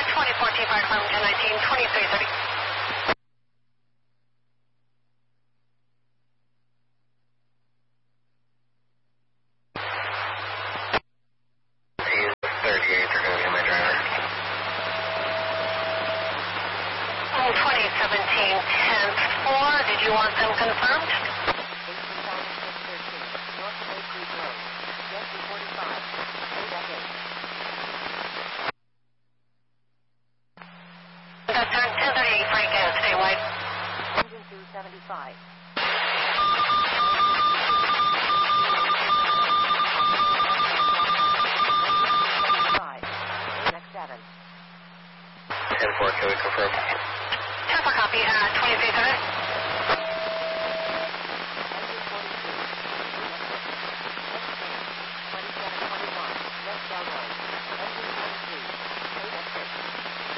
24T5 from 1019, 2330. Did you want them confirmed? 18,613, North Bay Creek Road, Yankee 45, That's 1038 Frank Ave, statewide. Engine 275. Next 7. 10-4, can we confirm? 10-4 copy, 2330.